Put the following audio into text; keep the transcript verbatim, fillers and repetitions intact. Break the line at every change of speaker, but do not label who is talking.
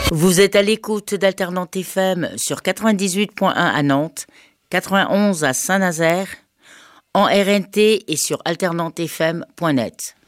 Vous êtes à l'écoute d'Alternante F M sur quatre-vingt-dix-huit point un à Nantes, quatre-vingt-onze à Saint-Nazaire, en R N T et sur alternante f m point net.